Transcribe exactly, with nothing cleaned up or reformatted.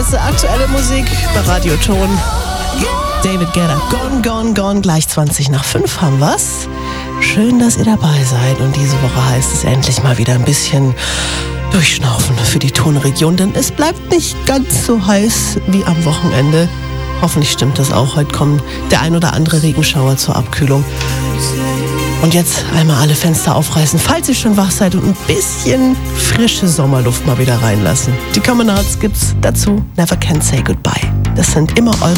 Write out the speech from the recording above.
beste aktuelle Musik bei Radio Ton. David Guetta, Gone, Gone, Gone, gleich zwanzig nach fünf haben wir's. Schön, dass ihr dabei seid und diese Woche heißt es endlich mal wieder ein bisschen durchschnaufen für die Tonregion, denn es bleibt nicht ganz so heiß wie am Wochenende. Hoffentlich stimmt das auch. Heute kommt der ein oder andere Regenschauer zur Abkühlung. Und jetzt einmal alle Fenster aufreißen, falls ihr schon wach seid, und ein bisschen frische Sommerluft mal wieder reinlassen. Die Common Arts gibt's dazu. Never Can Say Goodbye. Das sind immer eure